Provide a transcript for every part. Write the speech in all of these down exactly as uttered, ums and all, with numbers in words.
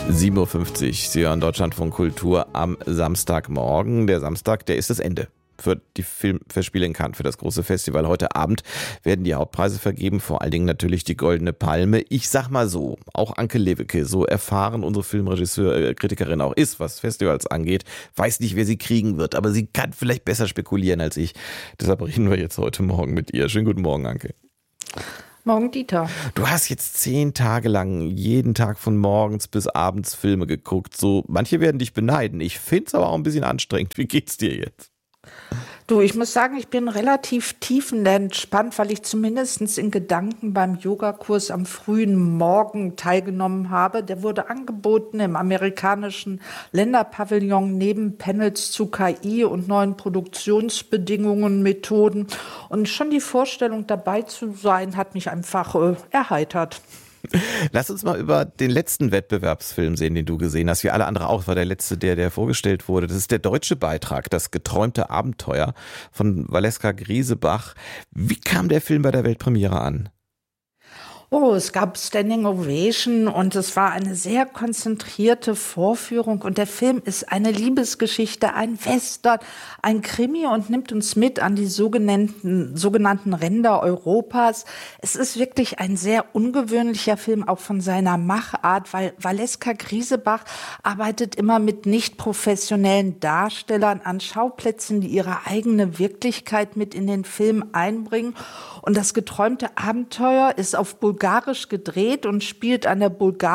sieben Uhr fünfzig, Sie hören Deutschlandfunk Kultur am Samstagmorgen. Der Samstag, der ist das Ende für die Filmfestspiele in Cannes, für das große Festival. Heute Abend werden die Hauptpreise vergeben, vor allen Dingen natürlich die Goldene Palme. Ich sag mal so, auch Anke Lewicke, so erfahren unsere Filmregisseur, Kritikerin auch ist, was Festivals angeht, weiß nicht, wer sie kriegen wird, aber sie kann vielleicht besser spekulieren als ich. Deshalb reden wir jetzt heute Morgen mit ihr. Schönen guten Morgen, Anke. Morgen, Dieter. Du hast jetzt zehn Tage lang jeden Tag von morgens bis abends Filme geguckt. So, manche werden dich beneiden. Ich find's aber auch ein bisschen anstrengend. Wie geht's dir jetzt? Du, ich muss sagen, ich bin relativ tiefenentspannt, weil ich zumindest in Gedanken beim Yogakurs am frühen Morgen teilgenommen habe. Der wurde angeboten im amerikanischen Länderpavillon neben Panels zu K I und neuen Produktionsbedingungen, Methoden. Und schon die Vorstellung, dabei zu sein, hat mich einfach äh, erheitert. Lass uns mal über den letzten Wettbewerbsfilm sehen, den du gesehen hast. Wie alle anderen auch, war der letzte, der, der vorgestellt wurde. Das ist der deutsche Beitrag, das geträumte Abenteuer von Valeska Griesebach. Wie kam der Film bei der Weltpremiere an? Oh, es gab Standing Ovation und es war eine sehr konzentrierte Vorführung und der Film ist eine Liebesgeschichte, ein Western, ein Krimi und nimmt uns mit an die sogenannten, sogenannten Ränder Europas. Es ist wirklich ein sehr ungewöhnlicher Film, auch von seiner Machart, weil Valeska Griesebach arbeitet immer mit nicht professionellen Darstellern an Schauplätzen, die ihre eigene Wirklichkeit mit in den Film einbringen. Und das geträumte Abenteuer ist auf Bulgarisch gedreht und spielt an der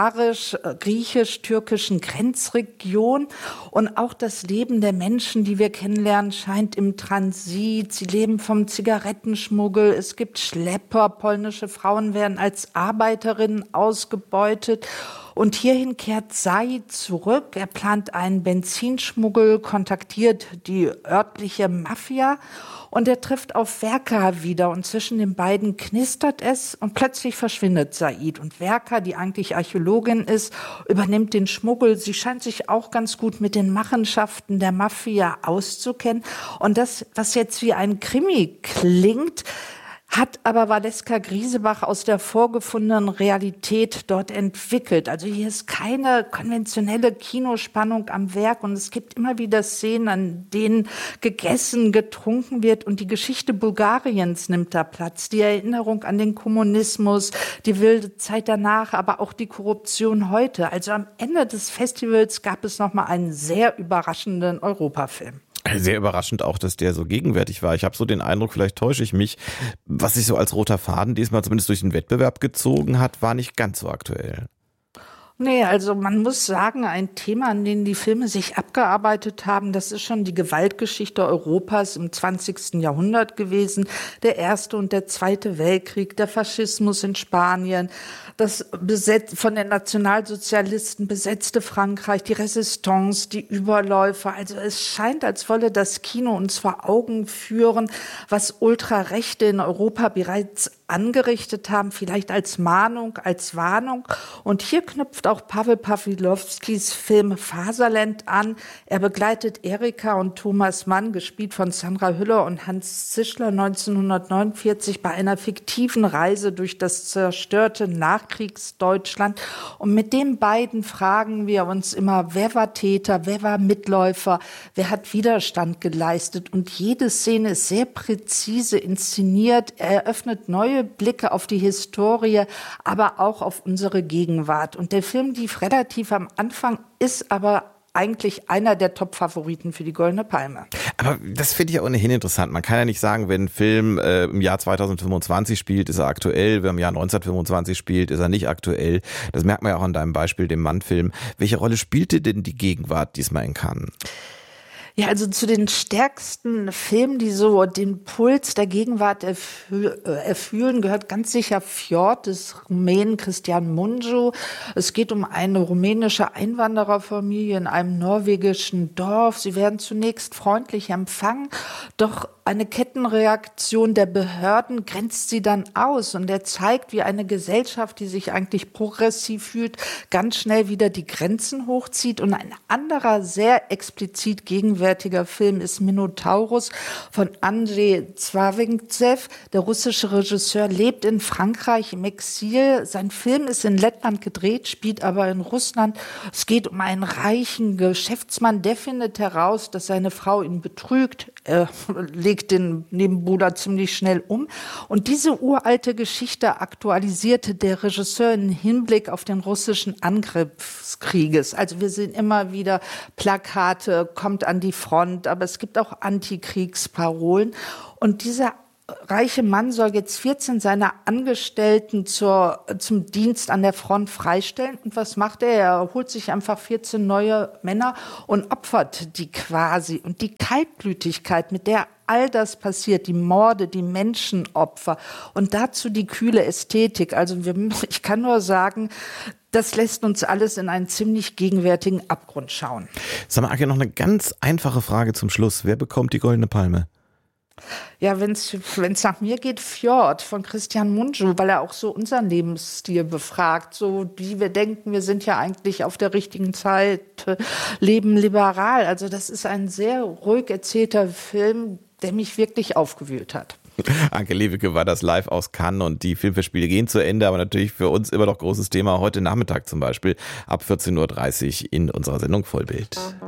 bulgarisch-griechisch-türkischen Grenzregion. Und auch das Leben der Menschen, die wir kennenlernen, scheint im Transit. Sie leben vom Zigarettenschmuggel. Es gibt Schlepper. Polnische Frauen werden als Arbeiterinnen ausgebeutet. Und hierhin kehrt Said zurück. Er plant einen Benzinschmuggel, kontaktiert die örtliche Mafia und er trifft auf Verka wieder. Und zwischen den beiden knistert es und plötzlich verschwindet Said. Und Verka, die eigentlich Archäologin ist, übernimmt den Schmuggel. Sie scheint sich auch ganz gut mit den Machenschaften der Mafia auszukennen. Und das, was jetzt wie ein Krimi klingt, hat aber Valeska Griesebach aus der vorgefundenen Realität dort entwickelt. Also hier ist keine konventionelle Kinospannung am Werk und es gibt immer wieder Szenen, an denen gegessen, getrunken wird und die Geschichte Bulgariens nimmt da Platz. Die Erinnerung an den Kommunismus, die wilde Zeit danach, aber auch die Korruption heute. Also am Ende des Festivals gab es nochmal einen sehr überraschenden Europafilm. Sehr überraschend auch, dass der so gegenwärtig war. Ich habe so den Eindruck, vielleicht täusche ich mich, was sich so als roter Faden diesmal zumindest durch den Wettbewerb gezogen hat, war nicht ganz so aktuell. Nee, also man muss sagen, ein Thema, an dem die Filme sich abgearbeitet haben, das ist schon die Gewaltgeschichte Europas im zwanzigsten Jahrhundert gewesen. Der Erste und der Zweite Weltkrieg, der Faschismus in Spanien, das besetzt, von den Nationalsozialisten besetzte Frankreich, die Resistance, die Überläufer. Also es scheint, als wolle das Kino uns vor Augen führen, was Ultrarechte in Europa bereits angerichtet haben, vielleicht als Mahnung, als Warnung. Und hier knüpft auch Pavel Pawlowskis Film Faserland an. Er begleitet Erika und Thomas Mann, gespielt von Sandra Hüller und Hans Zischler, neunzehnhundertneunundvierzig bei einer fiktiven Reise durch das zerstörte Nachkriegsdeutschland. Und mit den beiden fragen wir uns immer, wer war Täter, wer war Mitläufer, wer hat Widerstand geleistet. Und jede Szene ist sehr präzise inszeniert. Er eröffnet neue Blicke auf die Historie, aber auch auf unsere Gegenwart. Und der Film lief relativ am Anfang, ist aber eigentlich einer der Top-Favoriten für die Goldene Palme. Aber das finde ich ja ohnehin interessant. Man kann ja nicht sagen, wenn ein Film äh, im Jahr zweitausendfünfundzwanzig spielt, ist er aktuell. Wenn er im Jahr neunzehnhundertfünfundzwanzig spielt, ist er nicht aktuell. Das merkt man ja auch an deinem Beispiel, dem Mann-Film. Welche Rolle spielte denn die Gegenwart diesmal in Cannes? Ja, also zu den stärksten Filmen, die so den Puls der Gegenwart erfü- erfühlen, gehört ganz sicher Fjord des Rumänen Cristian Mungiu. Es geht um eine rumänische Einwandererfamilie in einem norwegischen Dorf. Sie werden zunächst freundlich empfangen, doch eine Kettenreaktion der Behörden grenzt sie dann aus. Und er zeigt, wie eine Gesellschaft, die sich eigentlich progressiv fühlt, ganz schnell wieder die Grenzen hochzieht. Und ein anderer, sehr explizit gegenwärtiger Film ist Minotaurus von Andrzej Zwawintsev. Der russische Regisseur lebt in Frankreich im Exil. Sein Film ist in Lettland gedreht, spielt aber in Russland. Es geht um einen reichen Geschäftsmann, der findet heraus, dass seine Frau ihn betrügt. Er legt den Nebenbuhler ziemlich schnell um. Und diese uralte Geschichte aktualisierte der Regisseur im Hinblick auf den russischen Angriffskrieges. Also wir sehen immer wieder Plakate, kommt an die Front, aber es gibt auch Antikriegsparolen. Und dieser reiche Mann soll jetzt vierzehn seiner Angestellten zur, zum Dienst an der Front freistellen. Und was macht er? Er holt sich einfach vierzehn neue Männer und opfert die quasi. Und die Kaltblütigkeit, mit der all das passiert, die Morde, die Menschenopfer und dazu die kühle Ästhetik. Also wir, ich kann nur sagen, das lässt uns alles in einen ziemlich gegenwärtigen Abgrund schauen. Sag mal, Anke, noch eine ganz einfache Frage zum Schluss. Wer bekommt die Goldene Palme? Ja, wenn es nach mir geht, Fjord von Christian Mungiu, weil er auch so unseren Lebensstil befragt, so wie wir denken, wir sind ja eigentlich auf der richtigen Zeit, leben liberal. Also das ist ein sehr ruhig erzählter Film, der mich wirklich aufgewühlt hat. Anke Lewicke war das live aus Cannes und die Filmfestspiele gehen zu Ende, aber natürlich für uns immer noch großes Thema heute Nachmittag zum Beispiel ab vierzehn Uhr dreißig in unserer Sendung Vollbild.